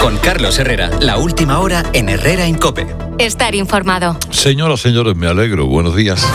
Con Carlos Herrera, la última hora en Herrera en COPE. Estar informado. Señoras, señores, me alegro. Buenos días.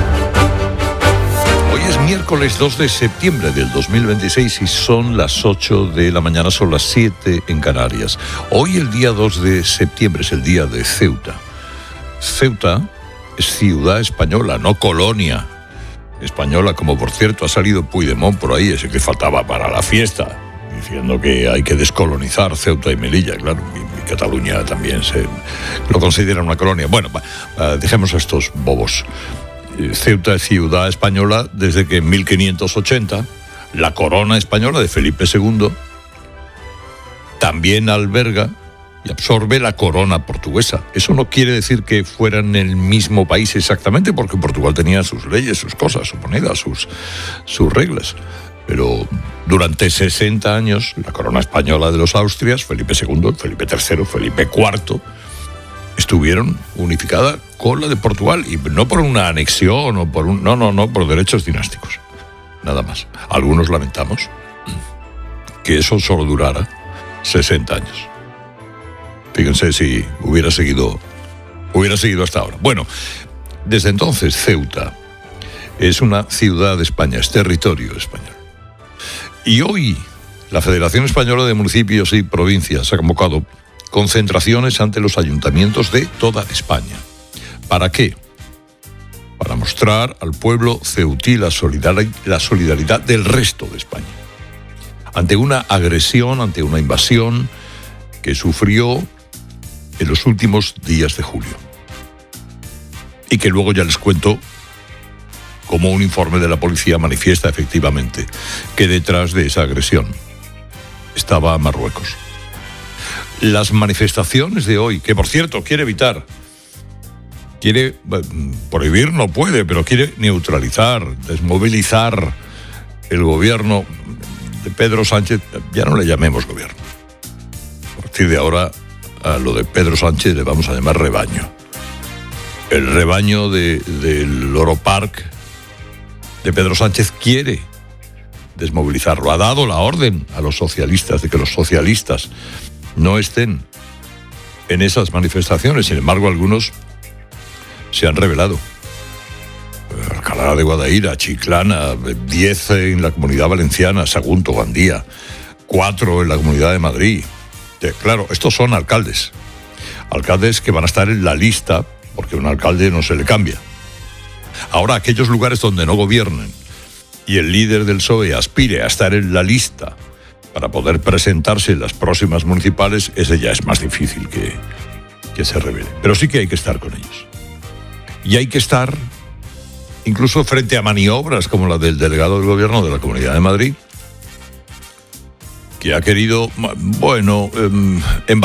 Hoy es miércoles 2 de septiembre del 2026 y son las 8 de la mañana, son las 7 en Canarias. Hoy el día 2 de septiembre es el día de Ceuta. Ceuta es ciudad española, no colonia española, como por cierto ha salido Puigdemont por ahí, ese que faltaba para la fiesta, diciendo que hay que descolonizar Ceuta y Melilla. Claro, y Cataluña también se lo considera una colonia. Bueno, dejemos a estos bobos. Ceuta es ciudad española desde que en 1580 la corona española de Felipe II también alberga y absorbe la corona portuguesa. Eso no quiere decir que fueran el mismo país exactamente, porque Portugal tenía sus leyes, sus cosas, su moneda, sus reglas. Pero durante 60 años, la corona española de los Austrias, Felipe II, Felipe III, Felipe IV, estuvieron unificadas con la de Portugal, y no por una anexión o por por derechos dinásticos. Nada más. Algunos lamentamos que eso solo durara 60 años. Fíjense si hubiera seguido hasta ahora. Bueno, desde entonces Ceuta es una ciudad de España, es territorio español. Y hoy la Federación Española de Municipios y Provincias ha convocado concentraciones ante los ayuntamientos de toda España. ¿Para qué? Para mostrar al pueblo ceutí la solidaridad del resto de España ante una agresión, ante una invasión que sufrió en los últimos días de julio. Y que luego ya les cuento cómo un informe de la policía manifiesta efectivamente que detrás de esa agresión estaba Marruecos. Las manifestaciones de hoy, que por cierto quiere prohibir no puede, pero quiere neutralizar, desmovilizar el gobierno de Pedro Sánchez. Ya no le llamemos gobierno. A partir de ahora, a lo de Pedro Sánchez le vamos a llamar rebaño. El rebaño del Loro Park de Pedro Sánchez quiere desmovilizarlo. Ha dado la orden a los socialistas de que los socialistas no estén en esas manifestaciones. Sin embargo, algunos se han rebelado. Alcalá de Guadaira, Chiclana, 10 en la Comunidad Valenciana, Sagunto, Gandía, 4 en la Comunidad de Madrid. Claro, estos son alcaldes que van a estar en la lista, porque a un alcalde no se le cambia. Ahora, aquellos lugares donde no gobiernen y el líder del PSOE aspire a estar en la lista para poder presentarse en las próximas municipales, ese ya es más difícil que se revele. Pero sí que hay que estar con ellos. Y hay que estar incluso frente a maniobras como la del delegado del gobierno de la Comunidad de Madrid, que ha querido,